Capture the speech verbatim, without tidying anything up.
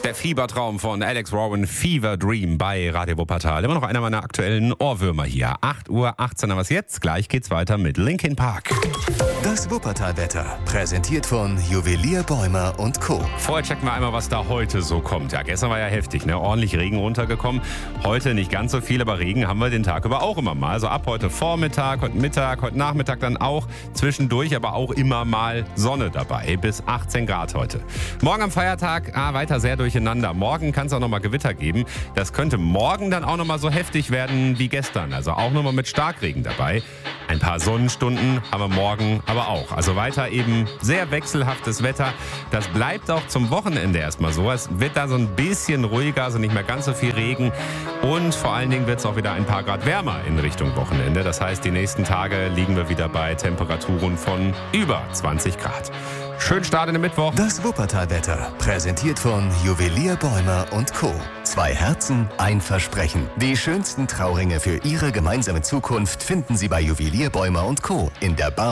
Der Fiebertraum von Alex Warren, Fever Dream bei Radio Wuppertal. Immer noch einer meiner aktuellen Ohrwürmer hier. acht Uhr achtzehn, aber was jetzt? Gleich geht's weiter mit Linkin Park. Das Wuppertal-Wetter, präsentiert von Juwelier Bäumer und Co. Vorher checken wir einmal, was da heute so kommt. Ja, gestern war ja heftig, ne? Ordentlich Regen runtergekommen. Heute nicht ganz so viel, aber Regen haben wir den Tag über auch immer mal. Also ab heute Vormittag, heute Mittag, heute Nachmittag dann auch. Zwischendurch aber auch immer mal Sonne dabei. Bis achtzehn Grad heute. Morgen am Feiertag ah, weiter sehr durcheinander. Morgen kann es auch nochmal Gewitter geben. Das könnte morgen dann auch nochmal so heftig werden wie gestern. Also auch nochmal mit Starkregen dabei. Ein paar Sonnenstunden haben wir morgen aber auch. Also weiter eben sehr wechselhaftes Wetter. Das bleibt auch zum Wochenende erstmal so. Es wird da so ein bisschen ruhiger, also nicht mehr ganz so viel Regen. Und vor allen Dingen wird es auch wieder ein paar Grad wärmer in Richtung Wochenende. Das heißt, die nächsten Tage liegen wir wieder bei Temperaturen von über zwanzig Grad. Schönen Start in den Mittwoch. Das Wuppertal-Wetter, präsentiert von Juwelier Bäumer und Co. Zwei Herzen, ein Versprechen. Die schönsten Trauringe für Ihre gemeinsame Zukunft finden Sie bei Juwelier Bäumer und Co. in der Bar